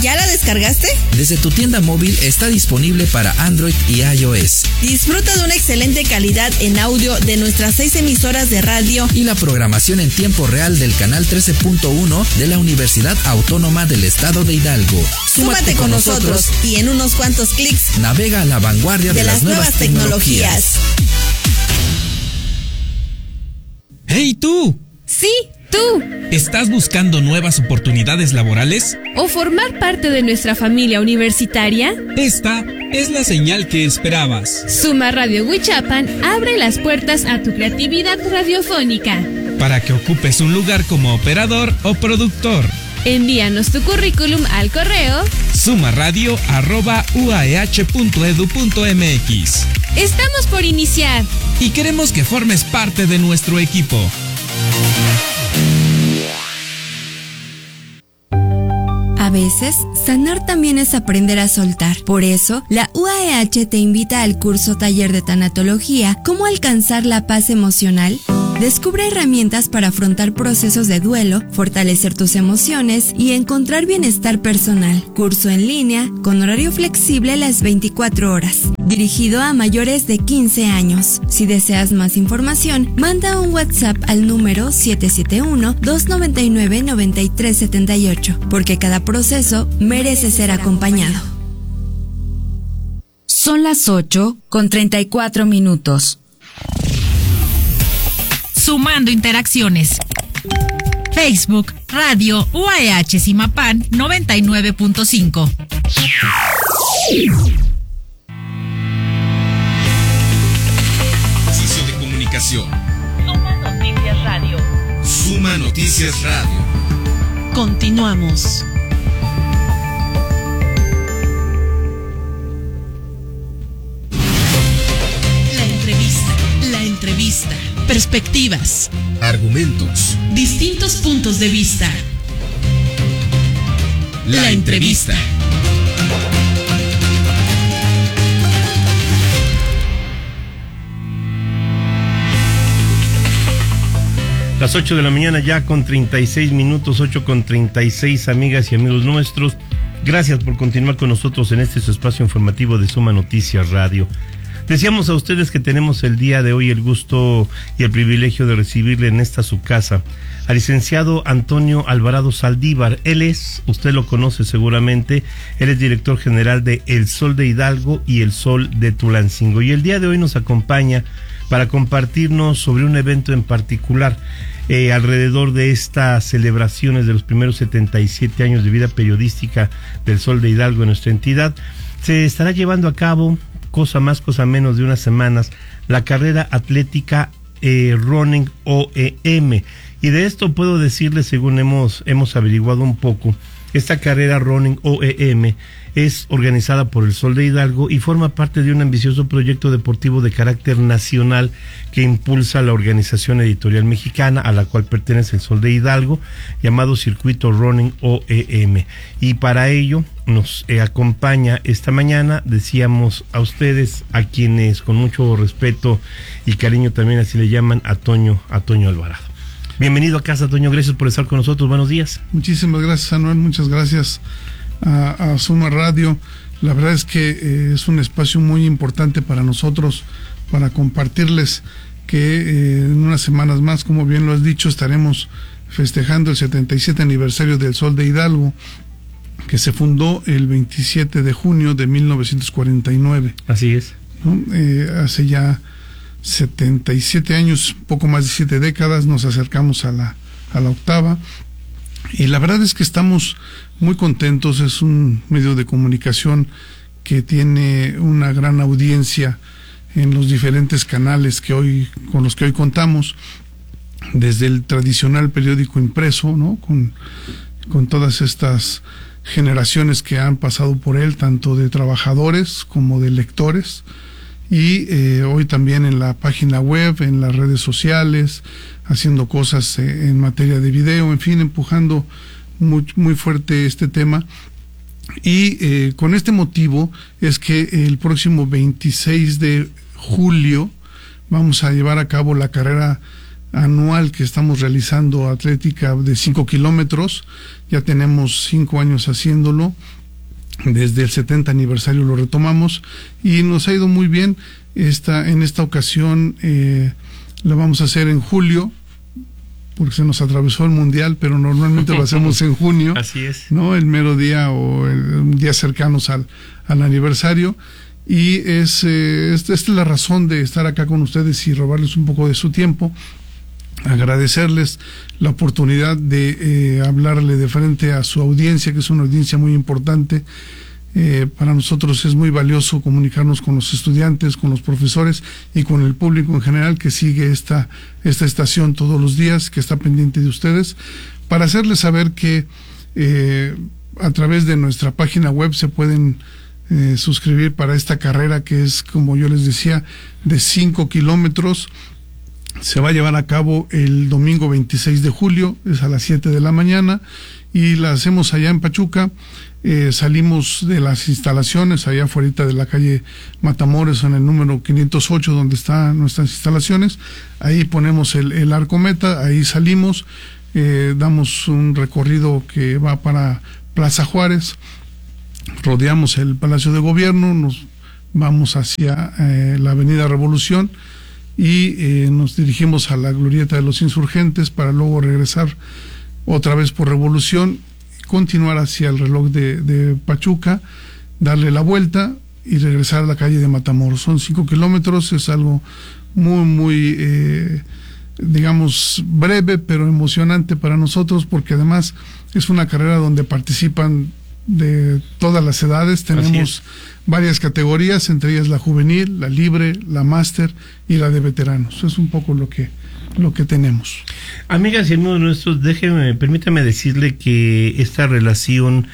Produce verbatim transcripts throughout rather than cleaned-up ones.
¿Ya la descargaste? Desde tu tienda móvil está disponible para Android y iOS. Disfruta de una excelente calidad en audio de nuestras seis emisoras de radio y la programación en tiempo real del canal trece punto uno de la Universidad Autónoma del Estado de Hidalgo. Súmate, Súmate con nosotros, nosotros y en unos cuantos clics navega a la vanguardia de, de las, las nuevas, nuevas tecnologías. tecnologías. ¡Hey tú! Sí, tú. ¿Estás buscando nuevas oportunidades laborales? ¿O formar parte de nuestra familia universitaria? Esta es la señal que esperabas. Suma Radio Huichapan abre las puertas a tu creatividad radiofónica. Para que ocupes un lugar como operador o productor. Envíanos tu currículum al correo sumaradio arroba u a e h punto edu punto m x. Estamos por iniciar y queremos que formes parte de nuestro equipo. A veces, sanar también es aprender a soltar. Por eso, la U A E H te invita al curso taller de tanatología ¿Cómo alcanzar la paz emocional? Descubre herramientas para afrontar procesos de duelo, fortalecer tus emociones y encontrar bienestar personal. Curso en línea, con horario flexible las veinticuatro horas. Dirigido a mayores de quince años. Si deseas más información, manda un WhatsApp al número siete siete uno, dos nueve nueve, nueve tres siete ocho, porque cada proceso merece ser acompañado. Son las ocho con treinta y cuatro minutos. Sumando interacciones. Facebook, Radio U A E H Zimapán noventa y nueve punto cinco. Sesión de comunicación. Suma Noticias Radio. Suma Noticias Radio. Continuamos. La entrevista. La entrevista. Perspectivas, argumentos, distintos puntos de vista. La, La entrevista. Las ocho de la mañana ya con treinta y seis minutos, ocho con treinta y seis, amigas y amigos nuestros. Gracias por continuar con nosotros en este su espacio informativo de Suma Noticias Radio. Decíamos a ustedes que tenemos el día de hoy el gusto y el privilegio de recibirle en esta su casa al licenciado Antonio Alvarado Saldívar. Él es, usted lo conoce seguramente, él es director general de El Sol de Hidalgo y El Sol de Tulancingo. Y el día de hoy nos acompaña para compartirnos sobre un evento en particular eh, alrededor de estas celebraciones de los primeros setenta y siete años de vida periodística del Sol de Hidalgo en nuestra entidad. Se estará llevando a cabo, cosa más, cosa menos de unas semanas, la carrera atlética eh, Running O E M. Y de esto puedo decirles, según hemos, hemos averiguado un poco, esta carrera Running O E M es organizada por El Sol de Hidalgo y forma parte de un ambicioso proyecto deportivo de carácter nacional que impulsa la organización editorial mexicana a la cual pertenece El Sol de Hidalgo, llamado Circuito Running O E M. Y para ello nos eh, acompaña esta mañana, decíamos a ustedes, a quienes con mucho respeto y cariño también así le llaman, a Toño, a Toño Alvarado. Bienvenido a casa, Toño, gracias por estar con nosotros, buenos días. Muchísimas gracias, Anuel, muchas gracias a, a Suma Radio. La verdad es que eh, es un espacio muy importante para nosotros, para compartirles que eh, en unas semanas más, como bien lo has dicho, estaremos festejando el setenta y siete aniversario del Sol de Hidalgo, que se fundó el veintisiete de junio de mil novecientos cuarenta y nueve. Así es. ¿No? Eh, hace ya setenta y siete años, poco más de siete décadas, nos acercamos a la, a la octava. Y la verdad es que estamos muy contentos. Es un medio de comunicación que tiene una gran audiencia en los diferentes canales que hoy, con los que hoy contamos, desde el tradicional periódico impreso, ¿no? Con, con todas estas generaciones que han pasado por él, tanto de trabajadores como de lectores, y eh, hoy también en la página web, en las redes sociales, haciendo cosas eh, en materia de video, en fin, empujando muy, muy fuerte este tema. Y eh, con este motivo es que el próximo veintiséis de julio vamos a llevar a cabo la carrera anual que estamos realizando atlética de cinco kilómetros. Ya tenemos cinco años haciéndolo. Desde el setenta aniversario lo retomamos y nos ha ido muy bien. Esta, en esta ocasión eh, lo vamos a hacer en julio, porque se nos atravesó el mundial, pero normalmente lo hacemos en junio. Así es. ¿No? El mero día o el, días cercanos al, al aniversario. Y es, eh, esta, esta es la razón de estar acá con ustedes y robarles un poco de su tiempo. Agradecerles la oportunidad de eh, hablarle de frente a su audiencia, que es una audiencia muy importante. Eh, para nosotros es muy valioso comunicarnos con los estudiantes, con los profesores y con el público en general que sigue esta, esta estación todos los días, que está pendiente de ustedes, para hacerles saber que eh, a través de nuestra página web se pueden eh, suscribir para esta carrera que es, como yo les decía, de cinco kilómetros. Se va a llevar a cabo el domingo veintiséis de julio, es a las siete de la mañana, y la hacemos allá en Pachuca. Eh, salimos de las instalaciones allá afuera de la calle Matamoros, en el número quinientos ocho, donde están nuestras instalaciones. Ahí ponemos el, el arco meta, ahí salimos, eh, damos un recorrido que va para Plaza Juárez, rodeamos el Palacio de Gobierno, nos vamos hacia eh, la Avenida Revolución y eh, nos dirigimos a la Glorieta de los Insurgentes para luego regresar otra vez por Revolución, continuar hacia el reloj de, de Pachuca, darle la vuelta y regresar a la calle de Matamoros. Son cinco kilómetros, es algo muy, muy, eh, digamos, breve, pero emocionante para nosotros, porque además es una carrera donde participan de todas las edades. Tenemos varias categorías, entre ellas la juvenil, la libre, la máster y la de veteranos. Es un poco lo que lo que tenemos. Amigas y amigos nuestros, déjenme, permítame decirle que esta relación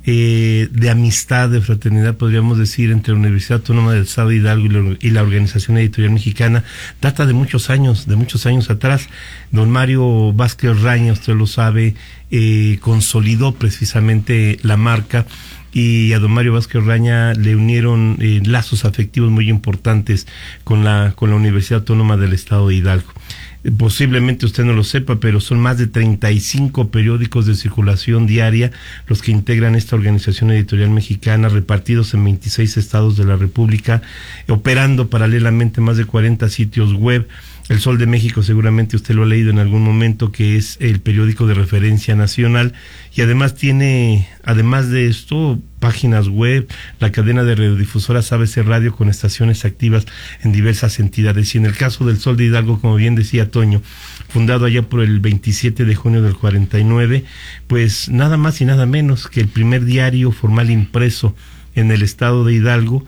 eh, de amistad, de fraternidad, podríamos decir, entre la Universidad Autónoma del Estado de Hidalgo y la, y la Organización Editorial Mexicana, data de muchos años, de muchos años atrás. Don Mario Vázquez Raña, usted lo sabe, eh, consolidó precisamente la marca, y a don Mario Vázquez Raña le unieron eh, lazos afectivos muy importantes con la, con la Universidad Autónoma del Estado de Hidalgo. Posiblemente usted no lo sepa, pero son más de treinta y cinco periódicos de circulación diaria los que integran esta Organización Editorial Mexicana, repartidos en veintiséis estados de la República, operando paralelamente más de cuarenta sitios web. El Sol de México, seguramente usted lo ha leído en algún momento, que es el periódico de referencia nacional, y además tiene, además de esto, páginas web, la cadena de radiodifusoras A B C Radio con estaciones activas en diversas entidades. Y en el caso del Sol de Hidalgo, como bien decía Toño, fundado allá por el veintisiete de junio del cuarenta y nueve, pues nada más y nada menos que el primer diario formal impreso en el estado de Hidalgo,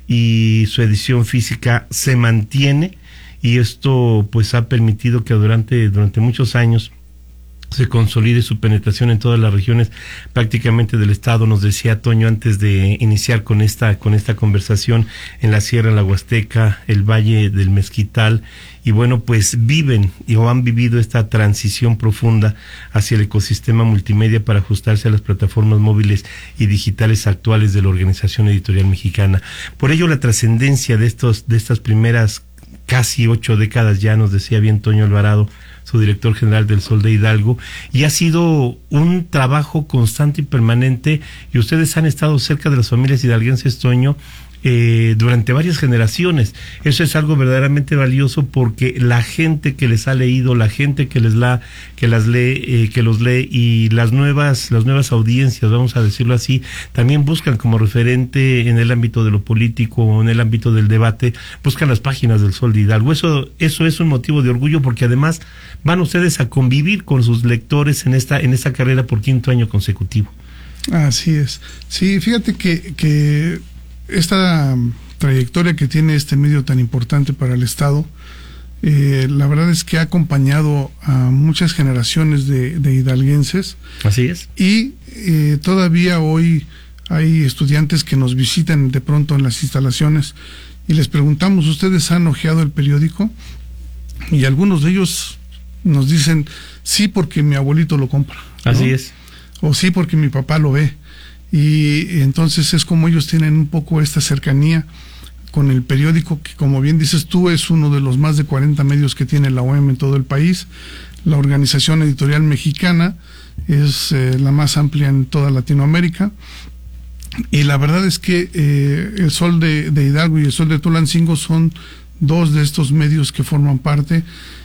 y su edición física se mantiene. Y esto pues ha permitido que durante, durante muchos años se consolide su penetración en todas las regiones prácticamente del estado. Nos decía Toño antes de iniciar con esta, con esta conversación, en la Sierra, la Huasteca, el Valle del Mezquital, y bueno, pues viven y o han vivido esta transición profunda hacia el ecosistema multimedia para ajustarse a las plataformas móviles y digitales actuales de la Organización Editorial Mexicana. Por ello, la trascendencia de estos, de estas primeras casi ocho décadas, ya nos decía bien Toño Alvarado, su director general del Sol de Hidalgo, y ha sido un trabajo constante y permanente, y ustedes han estado cerca de las familias hidalguenses, Toño, eh, durante varias generaciones. Eso es algo verdaderamente valioso, porque la gente que les ha leído, la gente que les la, que las lee, eh, que los lee, y las nuevas, las nuevas audiencias, vamos a decirlo así, también buscan como referente en el ámbito de lo político o en el ámbito del debate, buscan las páginas del Sol de Hidalgo. Eso, eso es un motivo de orgullo, porque además van ustedes a convivir con sus lectores en esta, en esta carrera por quinto año consecutivo. Así es. Sí, fíjate que, que esta trayectoria que tiene este medio tan importante para el Estado, eh, la verdad es que ha acompañado a muchas generaciones de, de hidalguenses. Así es. Y eh, todavía hoy hay estudiantes que nos visitan de pronto en las instalaciones y les preguntamos, ¿ustedes han hojeado el periódico? Y algunos de ellos nos dicen, sí, porque mi abuelito lo compra, ¿no? Así es. O sí, porque mi papá lo ve. Y entonces es como ellos tienen un poco esta cercanía con el periódico que, como bien dices tú, es uno de los más de cuarenta medios que tiene la U A M en todo el país. La Organización Editorial Mexicana es eh, la más amplia en toda Latinoamérica. Y la verdad es que eh, el Sol de, de Hidalgo y el Sol de Tulancingo son dos de estos medios que forman parte.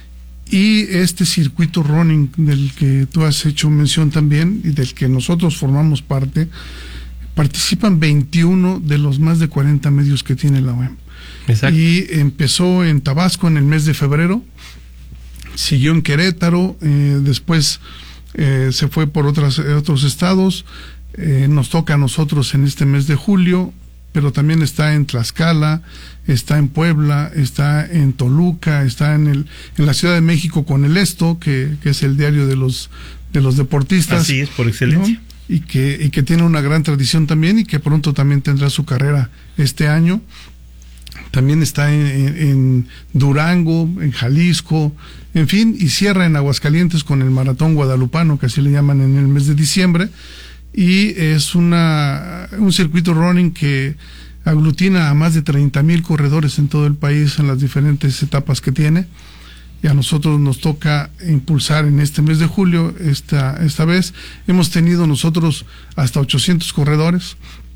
Y este circuito running del que tú has hecho mención también y del que nosotros formamos parte, participan veintiuno de los más de cuarenta medios que tiene la U A M. Exacto. Y empezó en Tabasco en el mes de febrero, siguió en Querétaro, eh, después eh, se fue por otras, otros estados, eh, nos toca a nosotros en este mes de julio, pero también está en Tlaxcala, está en Puebla, está en Toluca, está en el en la Ciudad de México con el Esto, que, que es el diario de los de los deportistas. Así es, por excelencia. ¿No? Y que y que tiene una gran tradición también y que pronto también tendrá su carrera este año. También está en, en Durango, en Jalisco, en fin, y cierra en Aguascalientes con el Maratón Guadalupano, que así le llaman en el mes de diciembre. Y es una un circuito running que aglutina a más de treinta mil corredores en todo el país en las diferentes etapas que tiene, y a nosotros nos toca impulsar en este mes de julio. Esta, esta vez hemos tenido nosotros hasta ochocientos corredores,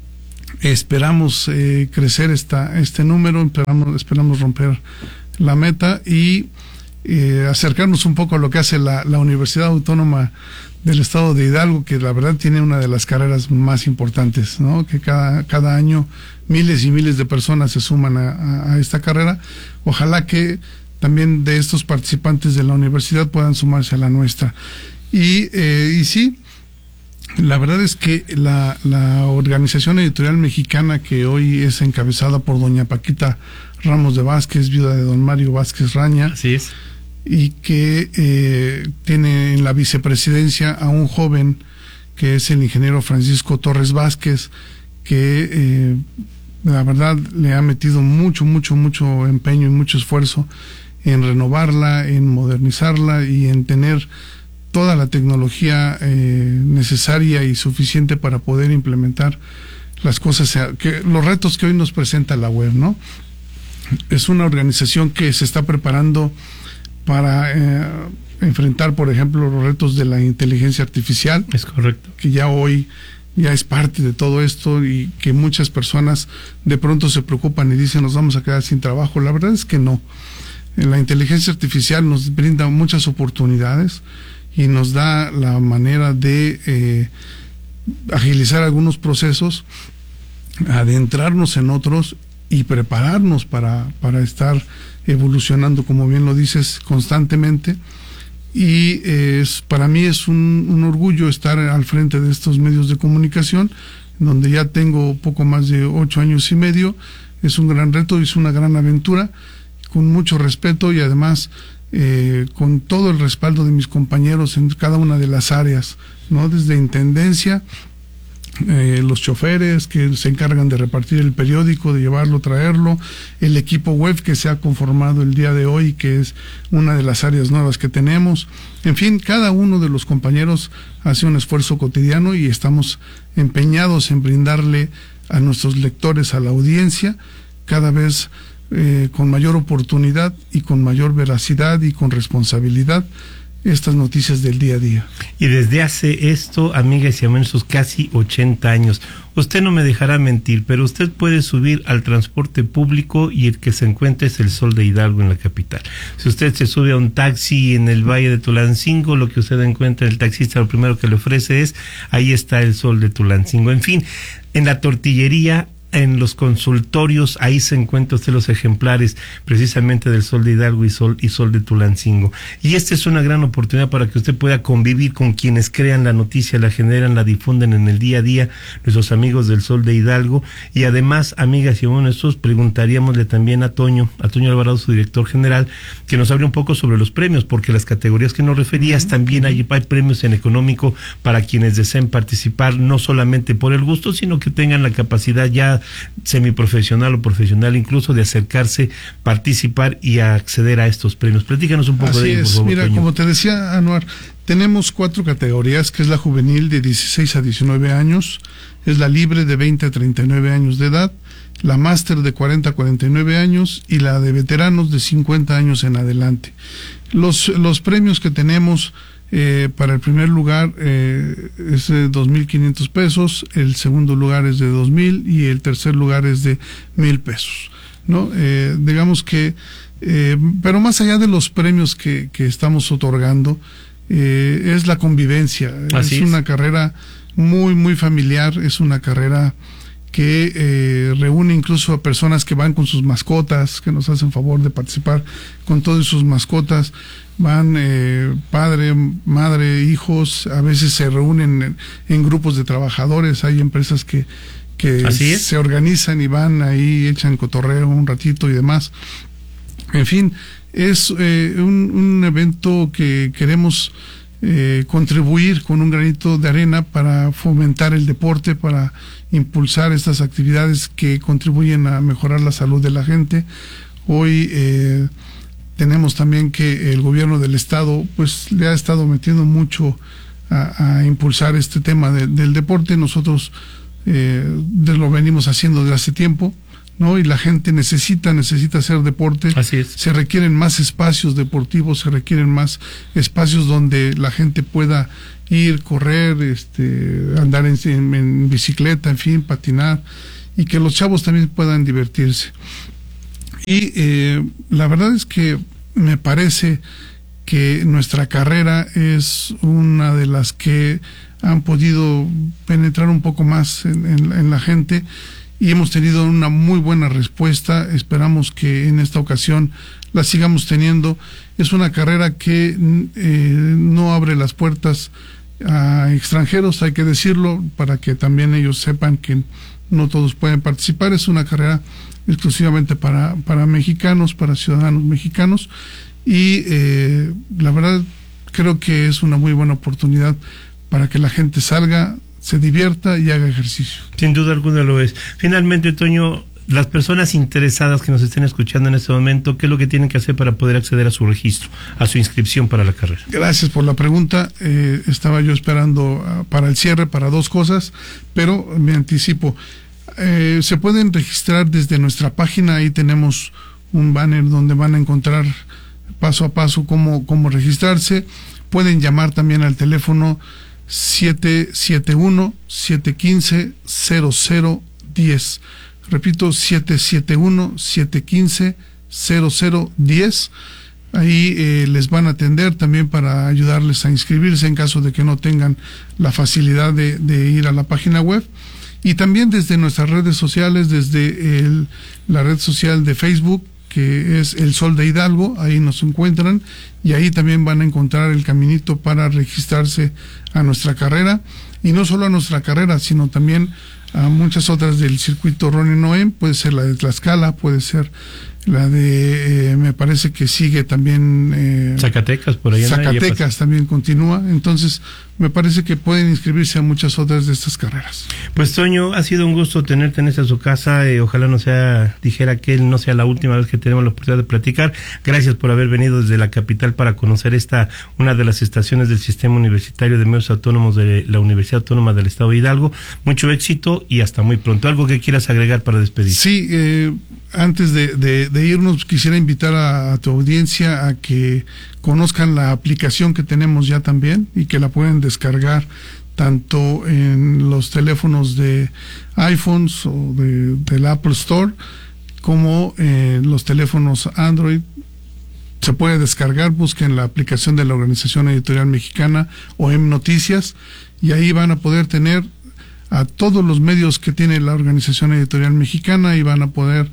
esperamos eh, crecer esta, este número, esperamos, esperamos romper la meta y eh, acercarnos un poco a lo que hace la, la Universidad Autónoma del Estado de Hidalgo, que la verdad tiene una de las carreras más importantes, ¿no? Que cada, cada año miles y miles de personas se suman a, a, a esta carrera. Ojalá que también de estos participantes de la universidad puedan sumarse a la nuestra. Y, eh, y sí, la verdad es que la, la Organización Editorial Mexicana, que hoy es encabezada por doña Paquita Ramos de Vázquez, viuda de don Mario Vázquez Raña. Así es. Y que eh, tiene en la vicepresidencia a un joven que es el ingeniero Francisco Torres Vázquez, que eh, la verdad le ha metido mucho, mucho, mucho empeño y mucho esfuerzo en renovarla, en modernizarla y en tener toda la tecnología eh, necesaria y suficiente para poder implementar las cosas, que los retos que hoy nos presenta la web, ¿no? Es una organización que se está preparando para eh, enfrentar, por ejemplo, los retos de la inteligencia artificial. Es correcto. Que ya hoy ya es parte de todo esto y que muchas personas de pronto se preocupan y dicen nos vamos a quedar sin trabajo. La verdad es que no. La inteligencia artificial nos brinda muchas oportunidades y nos da la manera de eh, agilizar algunos procesos, adentrarnos en otros y prepararnos para, para estar evolucionando, como bien lo dices, constantemente. Y eh, es, para mí es un, un orgullo estar al frente de estos medios de comunicación, donde ya tengo poco más de ocho años y medio. Es un gran reto, es una gran aventura, con mucho respeto y además eh, con todo el respaldo de mis compañeros en cada una de las áreas, ¿no? Desde intendencia, Eh, los choferes que se encargan de repartir el periódico, de llevarlo, traerlo, el equipo web que se ha conformado el día de hoy, que es una de las áreas nuevas que tenemos. En fin, cada uno de los compañeros hace un esfuerzo cotidiano y estamos empeñados en brindarle a nuestros lectores, a la audiencia, cada vez eh, con mayor oportunidad y con mayor veracidad y con responsabilidad estas noticias del día a día. Y desde hace esto, amigas y amigos, casi ochenta años. Usted no me dejará mentir, pero usted puede subir al transporte público y el que se encuentra es el Sol de Hidalgo en la capital. Si usted se sube a un taxi en el Valle de Tulancingo, lo que usted encuentra, el taxista lo primero que le ofrece es, ahí está el Sol de Tulancingo. En fin, en la tortillería, en los consultorios, ahí se encuentran usted los ejemplares precisamente del Sol de Hidalgo y Sol y Sol de Tulancingo. Y esta es una gran oportunidad para que usted pueda convivir con quienes crean la noticia, la generan, la difunden en el día a día, nuestros amigos del Sol de Hidalgo. Y además, amigas y amigos nuestros, preguntaríamosle también a Toño, a Toño Alvarado, su director general, que nos hable un poco sobre los premios, porque las categorías que nos referías, también hay, hay premios en económico para quienes deseen participar, no solamente por el gusto, sino que tengan la capacidad ya semiprofesional o profesional, incluso de acercarse, participar y acceder a estos premios. Platícanos un poco Así de ello, es. por favor, Mira, Toño. como te decía, Anuar, tenemos cuatro categorías, que es la juvenil de dieciséis a diecinueve años, es la libre de veinte a treinta y nueve años de edad, la máster de cuarenta a cuarenta y nueve años y la de veteranos de cincuenta años en adelante. Los, los premios que tenemos eh, para el primer lugar eh, es de dos mil quinientos pesos, el segundo lugar es de dos mil y el tercer lugar es de mil pesos, ¿no? Eh, digamos que, eh, pero más allá de los premios que, que estamos otorgando, eh, es la convivencia. Así es, es una carrera muy, muy familiar, es una carrera que eh, reúne incluso a personas que van con sus mascotas, que nos hacen favor de participar con todas sus mascotas, van eh, padre, madre, hijos, a veces se reúnen en, en grupos de trabajadores, hay empresas que, que se organizan y van ahí, echan cotorreo un ratito y demás. En fin, es eh, un, un evento que queremos Eh, contribuir con un granito de arena para fomentar el deporte, para impulsar estas actividades que contribuyen a mejorar la salud de la gente. Hoy eh, tenemos también que el gobierno del estado pues le ha estado metiendo mucho a, a impulsar este tema de, del deporte. Nosotros eh, lo venimos haciendo desde hace tiempo, ¿no? Y la gente necesita, necesita hacer deporte. Así es. Se requieren más espacios deportivos, se requieren más espacios donde la gente pueda ir, correr, este, andar en, en, en bicicleta, en fin, patinar, y que los chavos también puedan divertirse. Y eh, la verdad es que me parece que nuestra carrera es una de las que han podido penetrar un poco más en, en, en la gente, y hemos tenido una muy buena respuesta. Esperamos que en esta ocasión la sigamos teniendo. Es una carrera que eh, no abre las puertas a extranjeros, hay que decirlo, para que también ellos sepan que no todos pueden participar. Es una carrera exclusivamente para, para mexicanos, para ciudadanos mexicanos, y eh, la verdad creo que es una muy buena oportunidad para que la gente salga, se divierta y haga ejercicio. Sin duda alguna lo es. Finalmente, Toño, las personas interesadas que nos estén escuchando en este momento, ¿qué es lo que tienen que hacer para poder acceder a su registro, a su inscripción para la carrera? Gracias por la pregunta. Eh, estaba yo esperando uh, para el cierre para dos cosas, pero me anticipo. Eh, se pueden registrar desde nuestra página, ahí tenemos un banner donde van a encontrar paso a paso cómo, cómo registrarse. Pueden llamar también al teléfono siete siete uno, siete uno cinco, cero cero uno cero. Repito, siete siete uno, siete uno cinco, cero cero uno cero. Ahí eh, les van a atender también para ayudarles a inscribirse en caso de que no tengan la facilidad de, de ir a la página web. Y también desde nuestras redes sociales, desde el, la red social de Facebook, que es El Sol de Hidalgo, ahí nos encuentran, y ahí también van a encontrar el caminito para registrarse a nuestra carrera, y no solo a nuestra carrera, sino también a muchas otras del circuito Ronnie Noem. Puede ser la de Tlaxcala, puede ser la de, eh, me parece que sigue también eh, Zacatecas, por allá. Zacatecas también continúa. Entonces me parece que pueden inscribirse a muchas otras de estas carreras. Pues Toño, ha sido un gusto tenerte en esta su casa. Eh, ojalá no sea, dijera que no sea la última vez que tenemos la oportunidad de platicar. Gracias por haber venido desde la capital para conocer esta, una de las estaciones del Sistema Universitario de Medios Autónomos de la Universidad Autónoma del Estado de Hidalgo. Mucho éxito y hasta muy pronto. ¿Algo que quieras agregar para despedir? Sí, eh, antes de, de, de irnos, quisiera invitar a, a tu audiencia a que conozcan la aplicación que tenemos ya también y que la pueden descargar tanto en los teléfonos de iPhones o de, del Apple Store como en los teléfonos Android. Se puede descargar, busquen la aplicación de la Organización Editorial Mexicana o M Noticias, y ahí van a poder tener a todos los medios que tiene la Organización Editorial Mexicana, y van a poder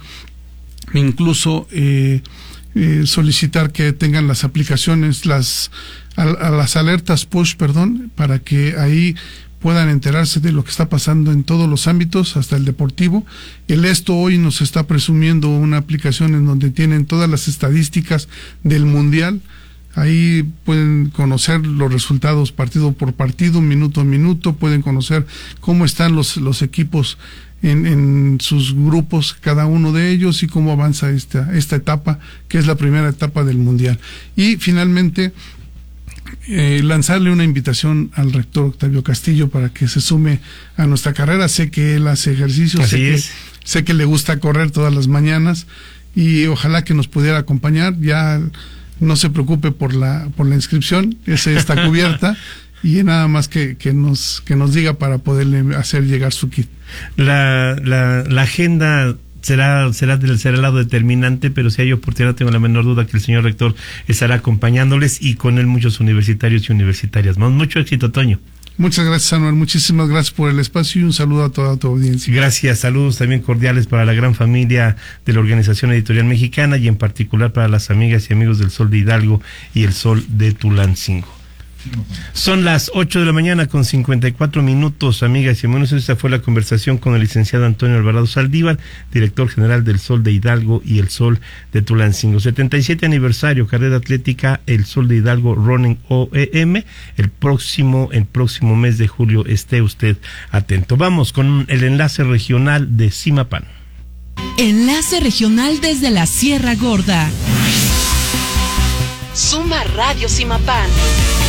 incluso eh, eh, solicitar que tengan las aplicaciones, las a, a las alertas push, perdón, para que ahí puedan enterarse de lo que está pasando en todos los ámbitos, hasta el deportivo. El Esto hoy nos está presumiendo una aplicación en donde tienen todas las estadísticas del Mundial. Ahí pueden conocer los resultados partido por partido, minuto a minuto, pueden conocer cómo están los, los equipos en, en sus grupos, cada uno de ellos, y cómo avanza esta, esta etapa, que es la primera etapa del Mundial. Y finalmente, eh, lanzarle una invitación al rector Octavio Castillo para que se sume a nuestra carrera. Sé que él hace ejercicio, sé que, sé que le gusta correr todas las mañanas, y ojalá que nos pudiera acompañar. Ya no se preocupe por la por la inscripción, esa está cubierta, y nada más que, que nos que nos diga para poderle hacer llegar su kit. La, la, la agenda será será del será el lado determinante, pero si hay oportunidad, tengo la menor duda que el señor rector estará acompañándoles, y con él muchos universitarios y universitarias. Mucho éxito, Toño. Muchas gracias, Anuar. Muchísimas gracias por el espacio, y un saludo a toda tu audiencia. Gracias. Saludos también cordiales para la gran familia de la Organización Editorial Mexicana, y en particular para las amigas y amigos del Sol de Hidalgo y el Sol de Tulancingo. Son las ocho de la mañana con cincuenta y cuatro minutos, amigas y amigos. Esta fue la conversación con el licenciado Antonio Alvarado Saldívar, director general del Sol de Hidalgo y el Sol de Tulancingo. setenta y siete aniversario, carrera atlética, el Sol de Hidalgo Running O E M, el próximo, el próximo mes de julio. Esté usted atento. Vamos con el enlace regional de Zimapán. Enlace regional desde la Sierra Gorda. Suma Radio Zimapán.